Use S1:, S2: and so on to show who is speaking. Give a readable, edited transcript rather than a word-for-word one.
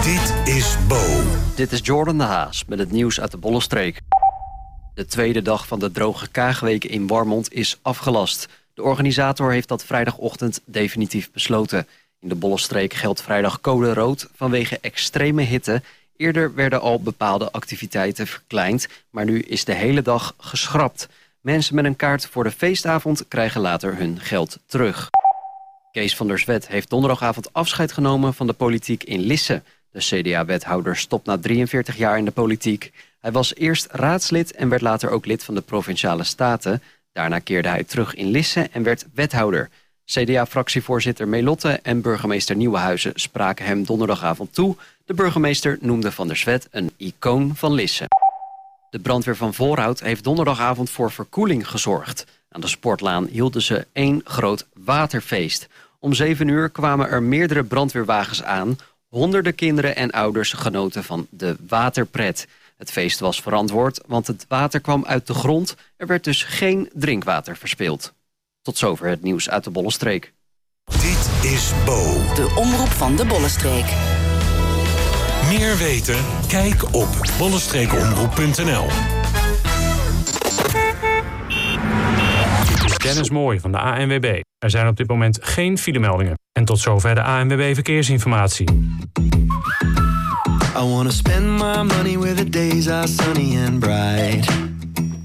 S1: Dit is Bo.
S2: Dit is Jordan de Haas met het nieuws uit de Bollenstreek. De tweede dag van de Droge Kaagweek in Warmond is afgelast. De organisator heeft dat vrijdagochtend definitief besloten. In de Bollenstreek geldt vrijdag code rood vanwege extreme hitte. Eerder werden al bepaalde activiteiten verkleind, maar nu is de hele dag geschrapt. Mensen met een kaart voor de feestavond krijgen later hun geld terug. Kees van der Zwet heeft donderdagavond afscheid genomen van de politiek in Lisse. De CDA-wethouder stopt na 43 jaar in de politiek. Hij was eerst raadslid en werd later ook lid van de Provinciale Staten. Daarna keerde hij terug in Lisse en werd wethouder. CDA-fractievoorzitter Melotte en burgemeester Nieuwenhuizen spraken hem donderdagavond toe. De burgemeester noemde van der Zwet een icoon van Lisse. De brandweer van Voorhout heeft donderdagavond voor verkoeling gezorgd. Aan de sportlaan hielden ze één groot waterfeest. Om 7 uur kwamen er meerdere brandweerwagens aan. Honderden kinderen en ouders genoten van de waterpret. Het feest was verantwoord, want het water kwam uit de grond. Er werd dus geen drinkwater verspild. Tot zover het nieuws uit de Bollenstreek.
S1: Dit is Bo.
S3: De omroep van de Bollenstreek.
S1: Meer weten? Kijk op bollenstreekomroep.nl.
S4: Dennis Mooij van de ANWB. Er zijn op dit moment geen filemeldingen. En tot zover de ANWB Verkeersinformatie.
S5: I wanna spend my money where the days are sunny and bright.